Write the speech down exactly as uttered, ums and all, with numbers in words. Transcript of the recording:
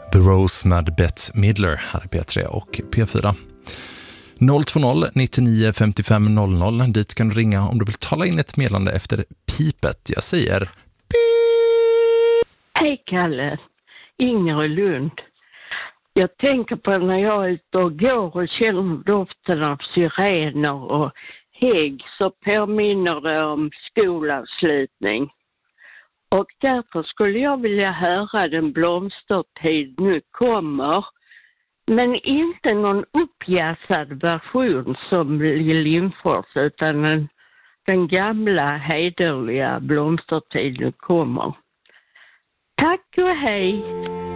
The Rose med Bette Midler här i P tre och P fyra. noll två noll nittionio femtiofem noll noll. Dit kan du ringa om du vill tala in ett meddelande efter pipet. Jag säger pip. Hej Kalle, Inger Lund. Jag tänker på när jag är ute och går och känner doften av syrener och hägg, så påminner det om skolavslutning. Och därför skulle jag vilja höra Den blomstertid nu kommer. Men inte någon uppjassad version som i Lindfors, utan en, den gamla hederliga Blomstertid nu kommer. Tack och hej!